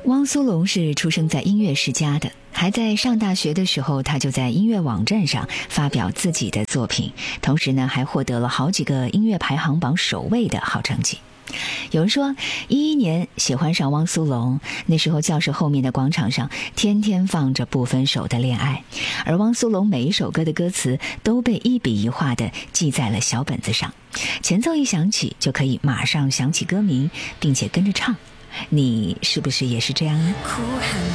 汪苏泷是出生在音乐世家的，还在上大学的时候，他就在音乐网站上发表自己的作品，同时呢，还获得了好几个音乐排行榜首位的好成绩。有人说11年喜欢上汪苏泷，那时候教室后面的广场上天天放着不分手的恋爱，而汪苏泷每一首歌的歌词都被一笔一画地记在了小本子上，前奏一响起就可以马上想起歌名，并且跟着唱。你是不是也是这样呢？ 哭喊